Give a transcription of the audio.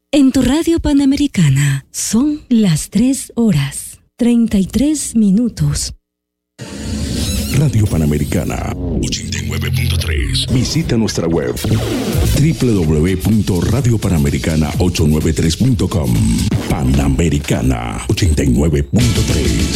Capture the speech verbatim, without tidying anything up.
En tu radio Panamericana son las tres horas, treinta y tres minutos. Radio Panamericana ochenta y nueve punto tres. Visita nuestra web doble u doble u doble u punto radio panamericana ochocientos noventa y tres punto com. Panamericana ochenta y nueve punto tres.